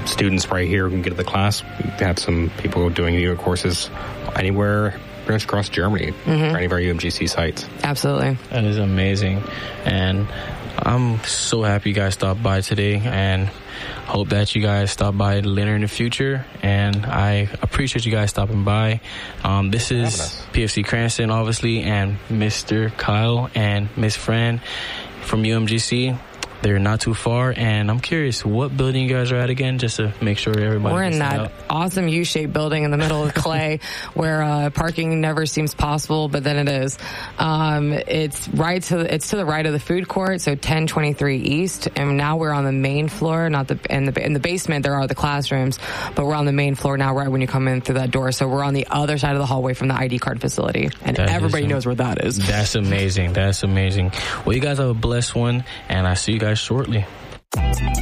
students right here who can get to the class. We have some people doing yoga courses anywhere pretty much across Germany for any of our UMGC sites. Absolutely. That is amazing. And I'm so happy you guys stopped by today, and hope that you guys stop by later in the future. And I appreciate you guys stopping by. This is PFC Cranston, obviously, and Mr. Kyle and Miss Fran from UMGC. They're not too far, and I'm curious what building you guys are at again, just to make sure everybody. We're in that awesome U-shaped building in the middle of Clay, where parking never seems possible, but then it is. It's to the right of the food court, so 1023 East, and now we're on the main floor. In the basement there are the classrooms, but we're on the main floor now, right when you come in through that door. So we're on the other side of the hallway from the ID card facility, and everybody knows where that is. That's amazing. That's amazing. Well, you guys have a blessed one, and I see you guys shortly.